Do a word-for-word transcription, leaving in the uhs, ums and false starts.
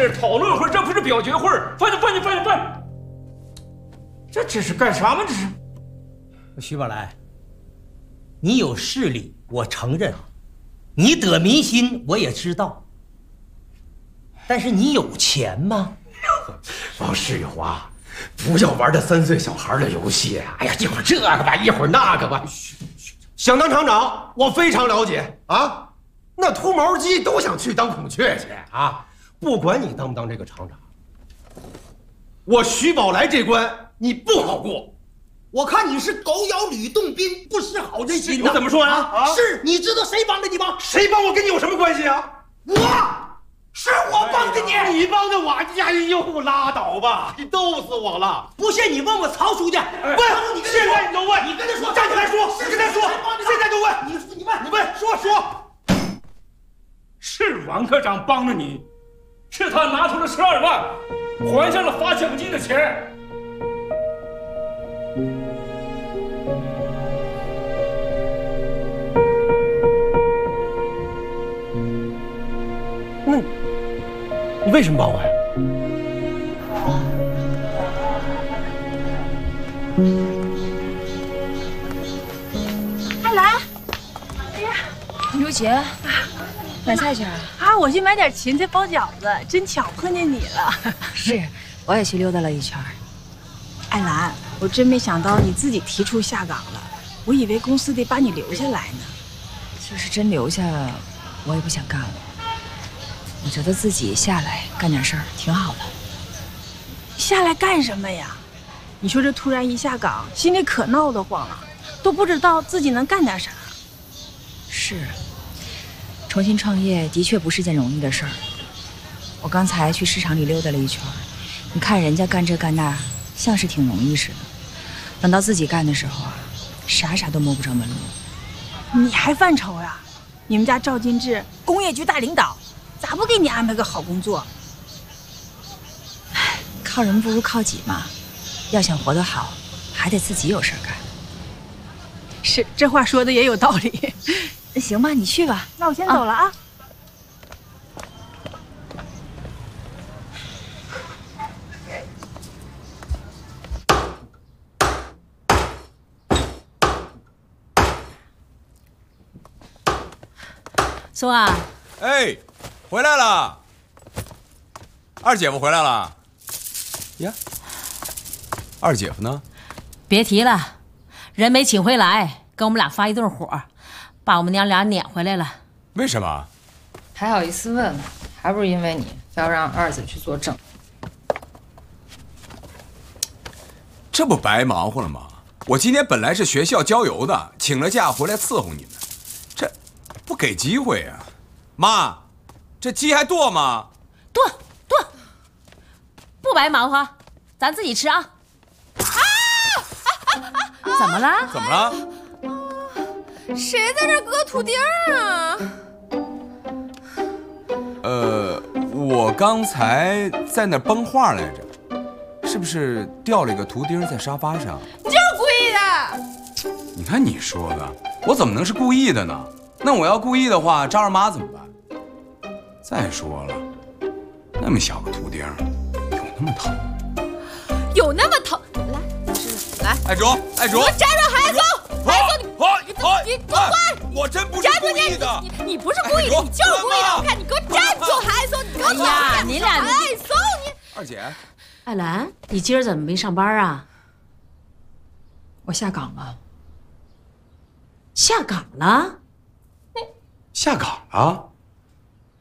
事讨论会，这不是表决会。放下，放下，放下，放下！这这是干啥嘛？这是。 徐宝来，你有势力，我承认；你得民心，我也知道。但是你有钱吗？ 王世友啊，不要玩这三岁小孩的游戏。哎呀，一会儿这个吧，一会儿那个吧。想当厂长，我非常了解啊。那秃毛鸡都想去当孔雀去啊！不管你当不当这个厂长，我徐宝来这关你不好过。我看你是狗咬吕洞宾，不识好人心。 我怎么说呀？啊， 是你知道谁帮的你吗？谁帮我跟你有什么关系啊？我。是我帮的你，你帮的我。哎呦，拉倒吧，你逗死我了！ 不信你问问曹书记。 问，现在你就问， 你跟他说， 站起来说，跟他说，现在就问， 你你问， 你问，说说。 是王科长帮了你，是他拿出了十二万，还上了发奖金的钱。 那。你为什么帮我呀？ 阿兰，哎呀， 刘姐，买菜去啊？ 啊，我去买点芹菜包饺子，真巧碰见你了。 是，我也去溜达了一圈。 艾兰，我真没想到你自己提出下岗了，我以为公司得把你留下来呢。 就是真留下，我也不想干了。我觉得自己下来干点事儿挺好的。 下来干什么呀？你说这突然一下岗，心里可闹得慌了，都不知道自己能干点啥。 是，重新创业的确不是件容易的事儿。我刚才去市场里溜达了一圈，你看人家干这干那，像是挺容易似的，等到自己干的时候啊，啥啥都摸不着门路。 你还犯愁呀？你们家赵金志，工业局大领导。咋不给你安排个好工作？ 靠人不如靠己嘛，要想活得好，还得自己有事干。 是，这话说的也有道理。 行吧，你去吧。 那我先走了啊。啊松啊， 哎。回来了，二姐夫回来了。呀，二姐夫呢？ 别提了，人没请回来，跟我们俩发一顿火，把我们娘俩撵回来了。 为什么？ 还好意思问，还不是因为你非要让二姐去做证。 这不白忙活了吗？我今天本来是学校郊游的，请了假回来伺候你们，这不给机会呀、啊，妈。这鸡还剁吗？ 剁剁，不白忙活，咱自己吃啊！啊！怎么了？ 怎么了？ 谁在这割图钉啊？ 呃，我刚才在那崩画来着，是不是掉了一个图钉在沙发上？ 就是故意的！ 你看你说的，我怎么能是故意的呢？那我要故意的话，张二妈怎么办？再说了，那么小个图钉，有那么疼？ 有那么疼？来，来， 爱竹，爱竹， 给我站住！海松，海松，你你你给我乖！ 我真不是故意的， 你你不是故意的，你就是故意的！我看你给我站住！海松，你给我走！ 哎呀，你俩， 海松，你二姐， 艾兰，你今儿怎么没上班啊？ 我下岗了。 下岗了？ 下岗了？